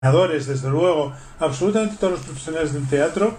desde luego, absolutamente todos los profesionales del teatro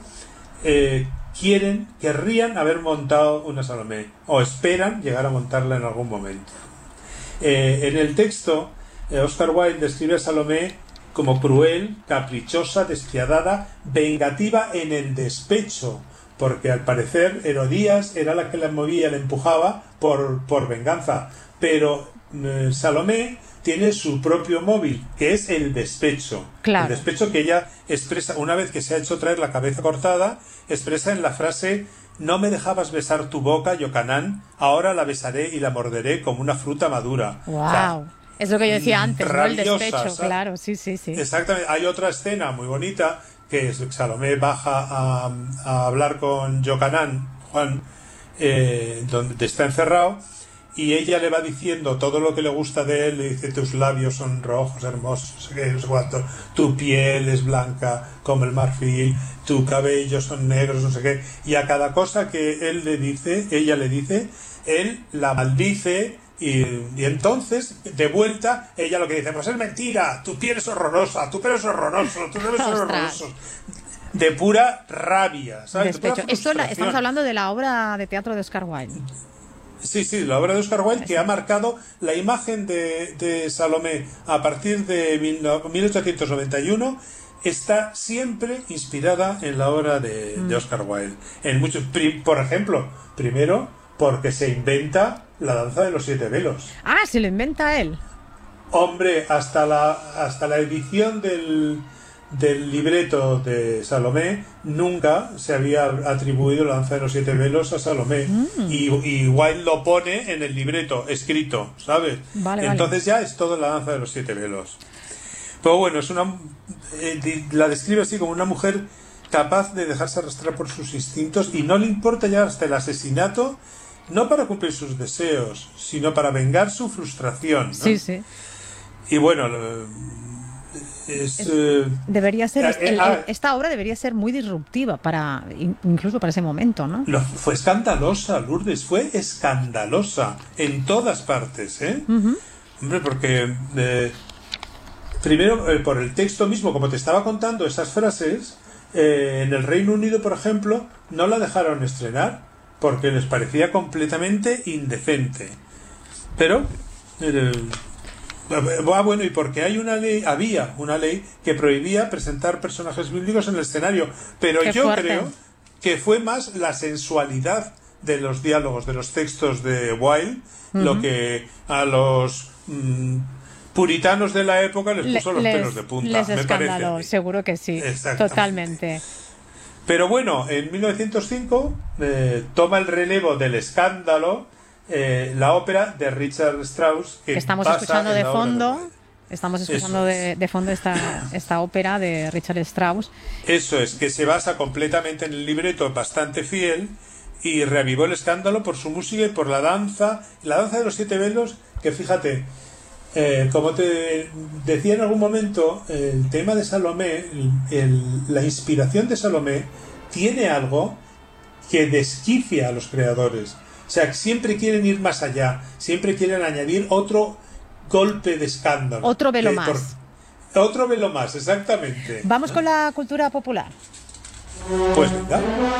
querrían haber montado una Salomé, o esperan llegar a montarla en algún momento. En el texto, Oscar Wilde describe a Salomé como cruel, caprichosa, despiadada, vengativa en el despecho, porque al parecer Herodías era la que la movía, la empujaba por venganza, pero Salomé tiene su propio móvil, que es el despecho. Claro. El despecho que ella expresa, una vez que se ha hecho traer la cabeza cortada, expresa en la frase: no me dejabas besar tu boca, Yocanán, ahora la besaré y la morderé como una fruta madura. Wow. O sea, es lo que yo decía antes, rabiosa, ¿no? El despecho, ¿sabes? Claro, sí. Exactamente. Hay otra escena muy bonita, que es Salomé baja a hablar con Yocanán, Juan, donde está encerrado, y ella le va diciendo todo lo que le gusta de él. Le dice: tus labios son rojos, hermosos, no sé qué, no sé cuánto, tu piel es blanca como el marfil, tu cabello son negros, no sé qué, y a cada cosa que ella le dice, él la maldice, y entonces, de vuelta, ella lo que dice: pues es mentira, tu piel es horrorosa, tu pelo es horroroso, tu pelo es horroroso. De pura rabia, ¿sabes? Despecho. Estamos hablando de la obra de teatro de Oscar Wilde. Sí, la obra de Oscar Wilde, que ha marcado la imagen de Salomé a partir de 1891, está siempre inspirada en la obra de Oscar Wilde. Por ejemplo, primero porque se inventa la danza de los 7 velos. Ah, se lo inventa él. Hombre, hasta la edición del libreto de Salomé nunca se había atribuido la danza de los 7 velos a Salomé, y Wilde lo pone en el libreto escrito, ¿sabes? Entonces ya es todo la danza de los 7 velos. Pero bueno, la describe así como una mujer capaz de dejarse arrastrar por sus instintos y no le importa llegar hasta el asesinato, no para cumplir sus deseos, sino para vengar su frustración, ¿no? Sí. Y bueno, debería ser esta obra debería ser muy disruptiva incluso para ese momento, ¿no? Fue escandalosa, Lourdes, fue escandalosa en todas partes, Hombre, porque primero por el texto mismo, como te estaba contando esas frases, en el Reino Unido, por ejemplo, no la dejaron estrenar porque les parecía completamente indecente. Pero bueno, y porque había una ley que prohibía presentar personajes bíblicos en el escenario, pero creo que fue más la sensualidad de los diálogos, de los textos de Wilde, lo que a los puritanos de la época les puso los pelos de punta. Les escandaló, seguro que sí, totalmente. Pero bueno, en 1905 toma el relevo del escándalo la ópera de Richard Strauss, que estamos escuchando de fondo. Estamos escuchando de fondo esta ópera de Richard Strauss. Eso es, que se basa completamente en el libreto, bastante fiel, y reavivó el escándalo por su música y por la danza de los 7 velos, que fíjate, como te decía en algún momento, el tema de Salomé, la inspiración de Salomé tiene algo que desquicia a los creadores. O sea, siempre quieren ir más allá, siempre quieren añadir otro golpe de escándalo. Otro velo más. Otro velo más, exactamente. Vamos con la cultura popular. Pues venga.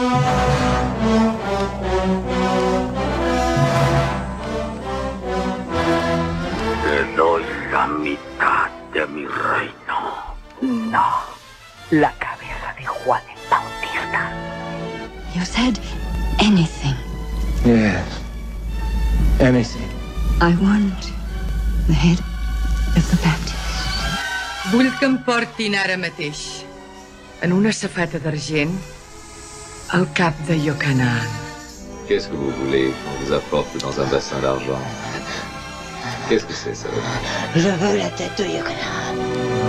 Te doy la mitad de mi reino. No, la cabeza de Juan el Bautista. You said anything. Yes. Anything. I want the head of the Baptist. Vull que em portin ara mateix, en una safata d'argent, al cap de Yocanaan. Qu'est-ce que vous voulez qu'on vous apporte dans un bassin d'argent? Qu'est-ce que c'est ça? Je veux la tête de Yocanaan.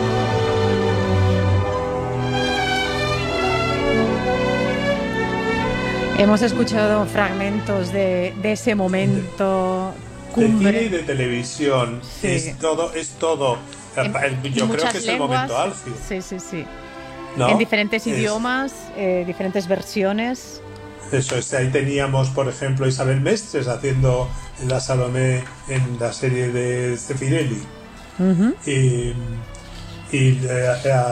Hemos escuchado fragmentos de ese momento cumbre. De cine y de televisión. Sí. Es todo. Yo creo que es el momento álgido. Sí. ¿No? En diferentes idiomas, diferentes versiones. Eso es. Ahí teníamos, por ejemplo, Isabel Mestres haciendo la Salomé en la serie de Zeffirelli. y